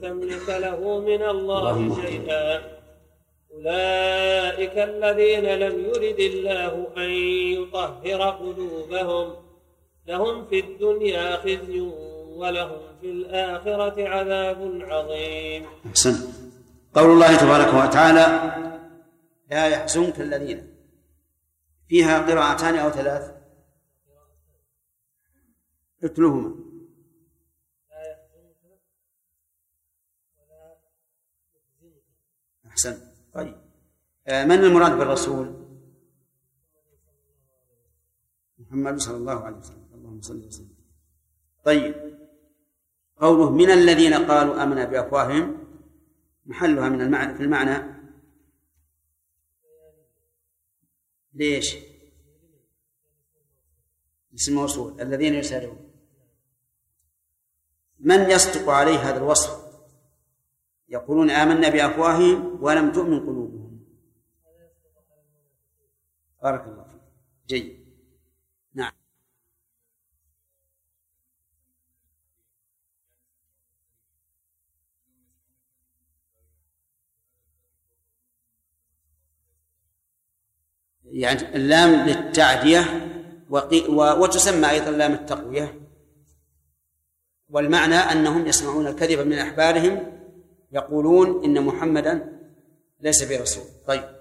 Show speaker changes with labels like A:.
A: تملك له من الله شيئا أولئك الذين لم يرد الله أن يطهر قلوبهم لهم في الدنيا خزي ولهم في الآخرة عذاب عظيم.
B: أحسن. قول الله تبارك وتعالى لا يحزنك الذين، فيها قراءتان أو ثلاث؟ اتلوهما. أحسن. طيب، من المراد بالرسول؟ محمد صلى الله عليه وسلم. اللهم صل وسلم. طيب، قوله من الذين قالوا آمنا بأفواههم محلها من المعنى في المعنى ليش؟ اسم موصول الذين يسارعون. من يصدق عليه هذا الوصف؟ يقولون آمنا بأفواههم ولم تؤمن قلوبهم. بارك الله فيك. جيد. نعم. يعني اللام للتعدية وتسمى أيضا لام التقوية، والمعنى أنهم يسمعون الكذب من أحبارهم يقولون إن محمدا ليس برسول. طيب.